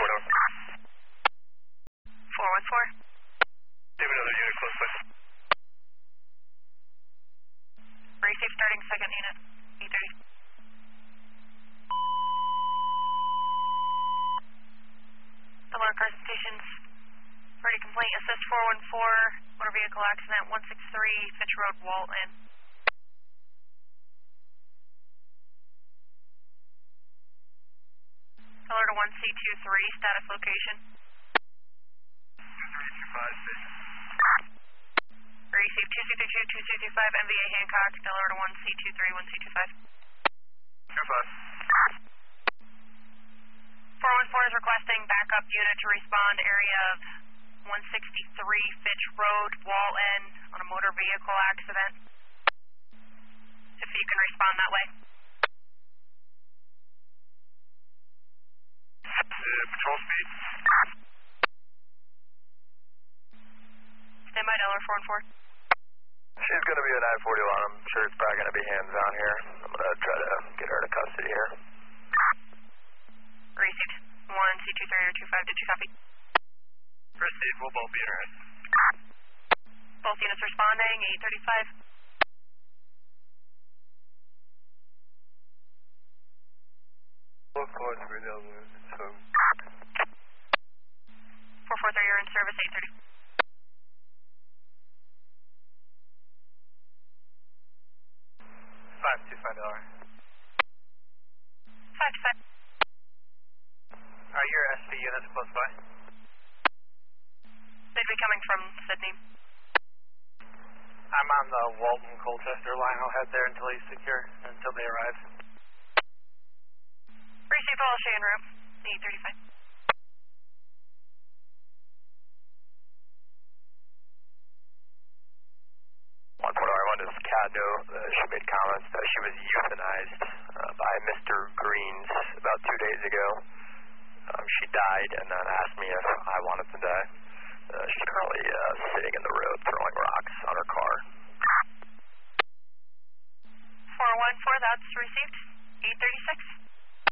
report over. 414. We have another unit close by. Receive starting second unit, 830. Alarm car stations, ready complaint, assist 414, motor vehicle accident, 163 Fitch Road, Walton. Alert to 1C23, status location. 2325, station. Receive 2C22, 2C25, MVA Hancock, alert to 1C23, 1C25. 25. 414 is requesting backup unit to respond area of 163 Fitch Road, Walton, on a motor vehicle accident. If you can respond that way. Patrol speed. Stand by, Delaware 414. She's going to be a 941. I'm sure it's probably going to be hands on here. I'm going to try to get her to custody here. Received. 1C23 or 25, did you copy? Received, we'll both be interested. Both units responding, 835. Of course, we're down there. 443, you're in service, 830. 525. 525. Your SV units close by? They'd be coming from Sydney. I'm on the Walton Colchester line. I'll head there until he's secure, until they arrive. Receive all Shea en route, 835. This is Caddo. She made comments that she was euthanized by Mr. Greens about 2 days ago. She died and then asked me if I wanted to die. She's currently sitting in the road throwing rocks on her car. 414, that's received, 836.